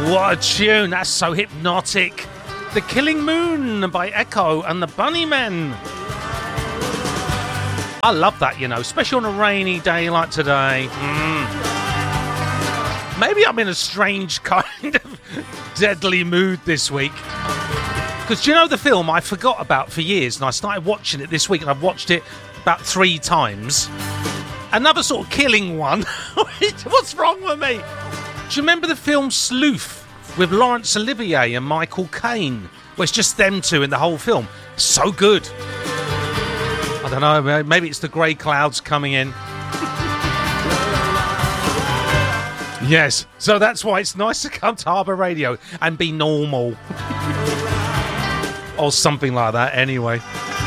What a tune, that's so hypnotic. The Killing Moon by Echo and the Bunnymen. I love that, you know, especially on a rainy day like today. Maybe I'm in a strange kind of deadly mood this week. Because do you know the film I forgot about for years, and I started watching it this week, and I've watched it about 3 times. Another sort of killing one. What's wrong with me? Do you remember the film Sleuth with Laurence Olivier and Michael Caine? Where it's just them two in the whole film. So good. I don't know, maybe it's the grey clouds coming in. Yes, so that's why it's nice to come to Harbour Radio and be normal. Or something like that, anyway.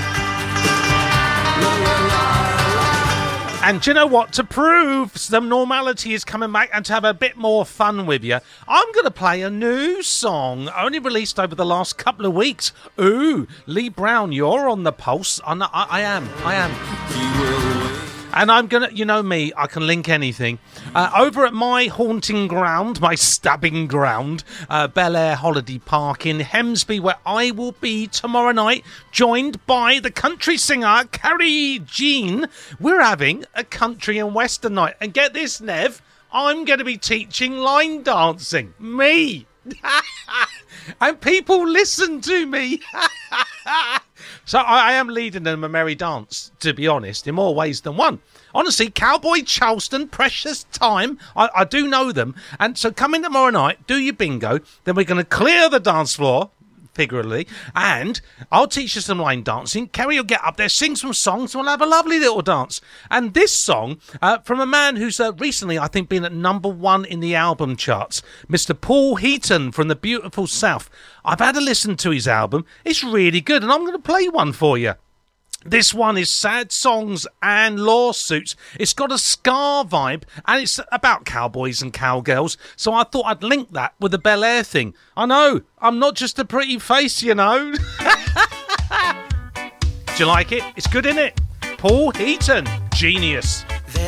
And do you know what? To prove some normality is coming back and to have a bit more fun with you, I'm going to play a new song, only released over the last couple of weeks. Ooh, Lee Brown, you're on the pulse. I am. And I'm going to, you know me, I can link anything. Over at my haunting ground, my stabbing ground, Bel Air Holiday Park in Hemsby, where I will be tomorrow night, joined by the country singer Carrie Jean. We're having a country and western night. And get this, Nev, I'm going to be teaching line dancing. Me. And people listen to me. So I am leading them a merry dance, to be honest, in more ways than one. Honestly, Cowboy Charleston, Precious Time, I do know them. And so come in tomorrow night, do your bingo, then we're going to clear the dance floor, figuratively, and I'll teach you some line dancing. Kerry will get up there, sing some songs, and we'll have a lovely little dance. And this song, from a man who's recently, I think, been at #1 in the album charts, Mr. Paul Heaton from the beautiful South. I've had a listen to his album. It's really good, and I'm going to play one for you. This one is Sad Songs and Lawsuits. It's got a ska vibe, and it's about cowboys and cowgirls, so I thought I'd link that with the Bel Air thing. I know, I'm not just a pretty face, you know. Do you like it? It's good, innit? Paul Heaton, genius.